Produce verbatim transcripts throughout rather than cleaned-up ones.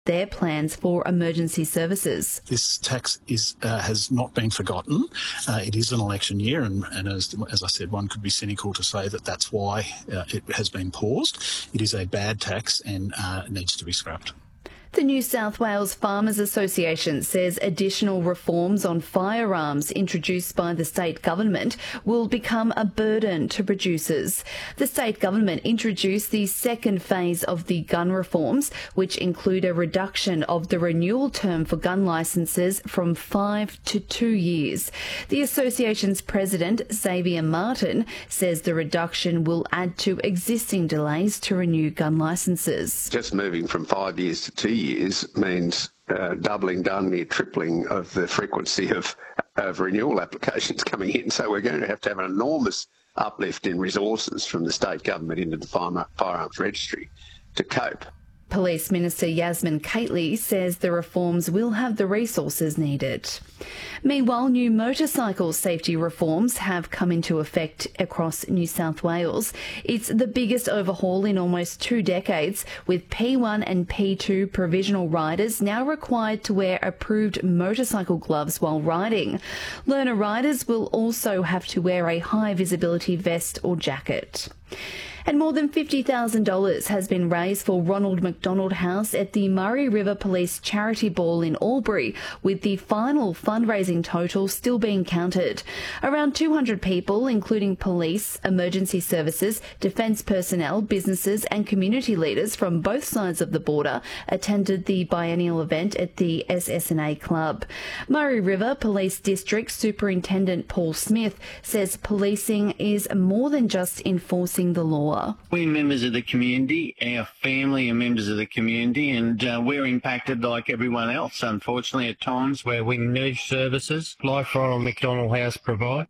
their plans for emergency services. This tax is uh, has not been forgotten. Uh, it is an election year, and, and as, as I said, one could be cynical to say that that's why uh, it has been paused. It is a bad tax and uh, needs to be scrapped. The New South Wales Farmers Association says additional reforms on firearms introduced by the state government will become a burden to producers. The state government introduced the second phase of the gun reforms, which include a reduction of the renewal term for gun licences from five to two years. The association's president, Xavier Martin, says the reduction will add to existing delays to renew gun licences. Just moving from five years to two years years means uh, doubling, darn near tripling of the frequency of, of renewal applications coming in. So we're going to have to have an enormous uplift in resources from the state government into the firearms registry to cope. Police Minister Yasmin Cately says the reforms will have the resources needed. Meanwhile, new motorcycle safety reforms have come into effect across New South Wales. It's the biggest overhaul in almost two decades, with P one and P two provisional riders now required to wear approved motorcycle gloves while riding. Learner riders will also have to wear a high visibility vest or jacket. And more than fifty thousand dollars has been raised for Ronald McDonald House at the Murray River Police Charity Ball in Albury, with the final fundraising total still being counted. Around two hundred people, including police, emergency services, defence personnel, businesses and community leaders from both sides of the border, attended the biennial event at the S S N A Club. Murray River Police District Superintendent Paul Smith says policing is more than just enforcing the law. We're members of the community, our family are members of the community, and uh, we're impacted like everyone else, unfortunately, at times where we need services like Ronald McDonald House provide.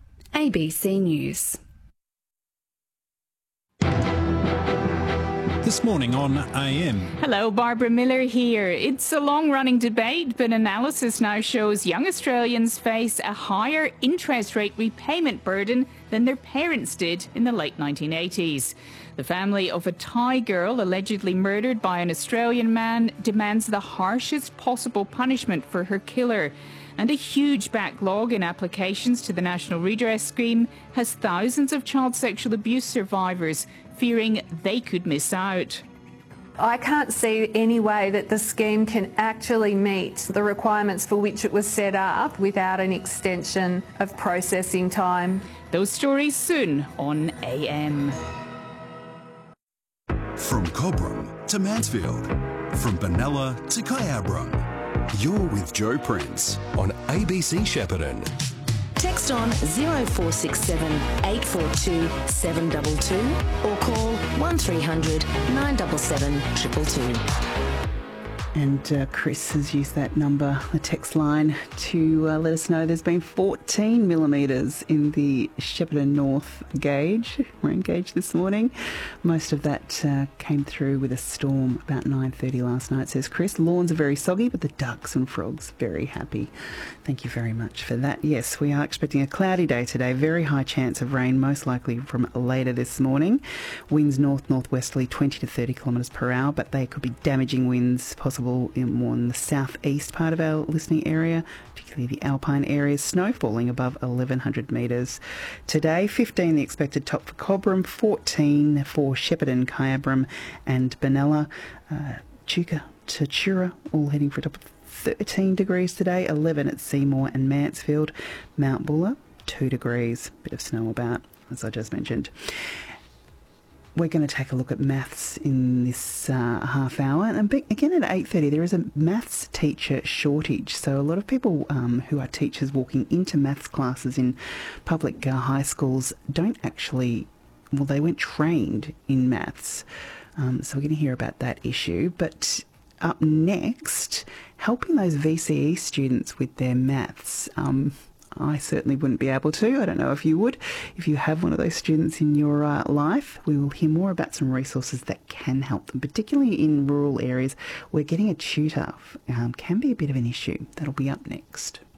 A B C News. This morning on A M. Hello, Barbara Miller here. It's a long-running debate, but analysis now shows young Australians face a higher interest rate repayment burden than their parents did in the late nineteen eighties. The family of a Thai girl allegedly murdered by an Australian man demands the harshest possible punishment for her killer. And a huge backlog in applications to the National Redress Scheme has thousands of child sexual abuse survivors fearing they could miss out. I can't see any way that the scheme can actually meet the requirements for which it was set up without an extension of processing time. Those stories soon on A M. From Cobram to Mansfield, from Benalla to Kyabram, you're with Joe Prince on A B C Shepparton. Text on zero four six seven, eight four two, seven two two or call one three hundred, nine seven seven, two two two. And uh, Chris has used that number, the text line, to uh, let us know there's been fourteen millimetres in the Shepparton North gauge, rain gauge this morning. Most of that uh, came through with a storm about nine thirty last night, says Chris. Lawns are very soggy, but the ducks and frogs very happy. Thank you very much for that. Yes, we are expecting a cloudy day today. Very high chance of rain, most likely from later this morning. Winds north-northwesterly twenty to thirty kilometres per hour, but they could be damaging winds possible in more in the southeast part of our listening area, particularly the alpine areas. Snow falling above eleven hundred metres. Today, fifteen the expected top for Cobram, fourteen for Shepparton, Kyabram and Benalla. Uh, Chuka to Chura, all heading for a top of thirteen degrees today, eleven at Seymour and Mansfield. Mount Buller, two degrees, bit of snow about, as I just mentioned. We're going to take a look at maths in this uh, half hour. And again at eight thirty, there is a maths teacher shortage. So a lot of people um, who are teachers walking into maths classes in public uh, high schools don't actually, well, they weren't trained in maths. Um, so we're going to hear about that issue. But up next, helping those V C E students with their maths. Um, I certainly wouldn't be able to. I don't know if you would. If you have one of those students in your uh, life, we will hear more about some resources that can help them, particularly in rural areas where getting a tutor um, can be a bit of an issue. That'll be up next.